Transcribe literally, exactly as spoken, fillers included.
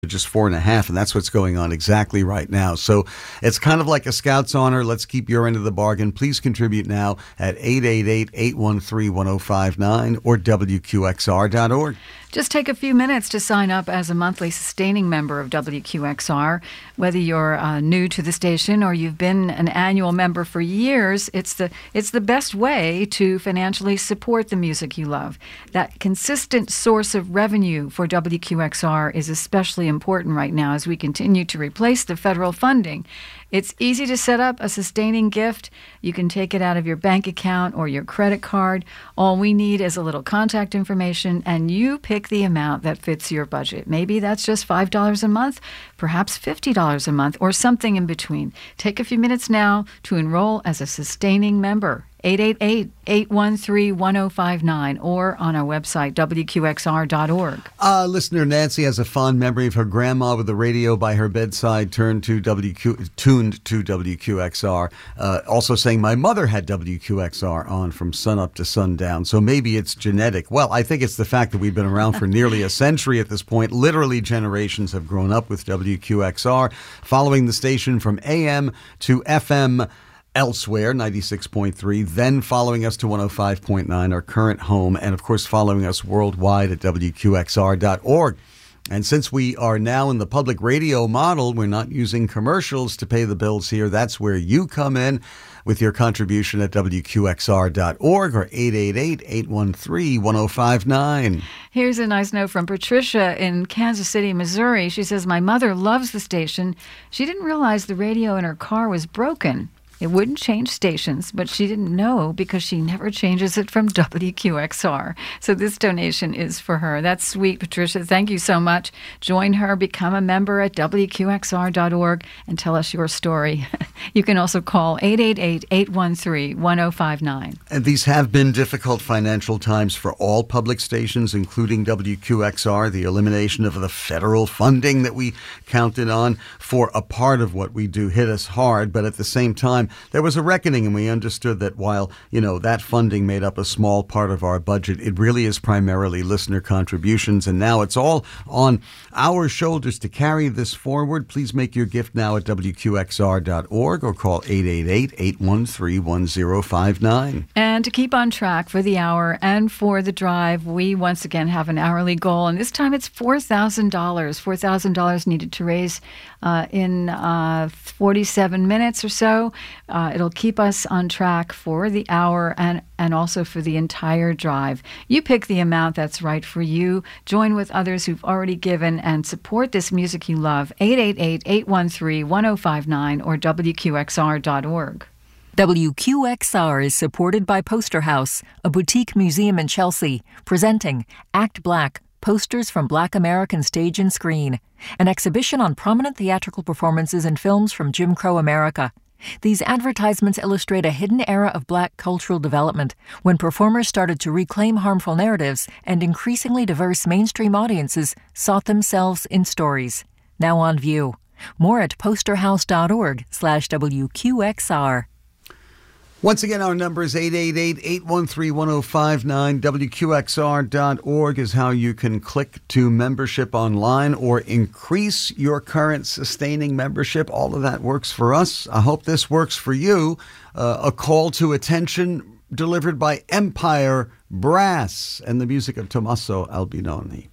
just four and a half, and that's what's going on exactly right now. So it's kind of like a Scout's honor. Let's keep your end of the bargain. Please contribute now at eight eight eight, eight one three, one oh five nine or W Q X R dot org. Just take a few minutes to sign up as a monthly sustaining member of W Q X R. Whether you're uh, new to the station or you've been an annual member for years, it's the it's the best way to financially support the music you love. That consistent source of revenue for W Q X R is especially important right now as we continue to replace the federal funding. It's easy to set up a sustaining gift. You can take it out of your bank account or your credit card. All we need is a little contact information, and you pick the amount that fits your budget. Maybe that's just five dollars a month, perhaps fifty dollars a month, or something in between. Take a few minutes now to enroll as a sustaining member. eight eight eight, eight one three, one oh five nine or on our website, W Q X R dot org. Uh, listener Nancy has a fond memory of her grandma with the radio by her bedside turned to W Q, tuned to W Q X R. Uh, also saying my mother had W Q X R on from sunup to sundown, so maybe it's genetic. Well, I think it's the fact that we've been around for nearly a century at this point. Literally generations have grown up with W Q X R, following the station from A M to F M elsewhere, ninety-six point three, then following us to one oh five point nine, our current home, and of course following us worldwide at W Q X R dot org. And since we are now in the public radio model, we're not using commercials to pay the bills here. That's where you come in with your contribution at W Q X R dot org or eight eight eight, eight one three, one oh five nine. Here's a nice note from Patricia in Kansas City, Missouri. She says, my mother loves the station. She didn't realize the radio in her car was broken. It wouldn't change stations, but she didn't know because she never changes it from W Q X R. So this donation is for her. That's sweet, Patricia. Thank you so much. Join her, become a member at W Q X R dot org, and tell us your story. You can also call eight eight eight, eight one three, one oh five nine. And these have been difficult financial times for all public stations, including W Q X R. The elimination of the federal funding that we counted on for a part of what we do hit us hard, but at the same time, there was a reckoning, and we understood that while, you know, that funding made up a small part of our budget, it really is primarily listener contributions, and now it's all on our shoulders to carry this forward. Please make your gift now at W Q X R dot org or call eight eight eight, eight one three, one oh five nine. And to keep on track for the hour and for the drive, we once again have an hourly goal, and this time it's four thousand dollars. four thousand dollars needed to raise uh, in uh, forty-seven minutes or so. Uh, it'll keep us on track for the hour and, and also for the entire drive. You pick the amount that's right for you. Join with others who've already given and support this music you love. eight eight eight, eight one three, one oh five nine or W Q X R dot org. W Q X R is supported by Poster House, a boutique museum in Chelsea, presenting Act Black, Posters from Black American Stage and Screen, an exhibition on prominent theatrical performances and films from Jim Crow America. These advertisements illustrate a hidden era of Black cultural development when performers started to reclaim harmful narratives and increasingly diverse mainstream audiences sought themselves in stories. Now on view. More at posterhouse dot org slash W Q X R. Once again, our number is eight eight eight, eight one three, one oh five nine. W Q X R dot org is how you can click to membership online or increase your current sustaining membership. All of that works for us. I hope this works for you. Uh, a call to attention delivered by Empire Brass and the music of Tommaso Albinoni.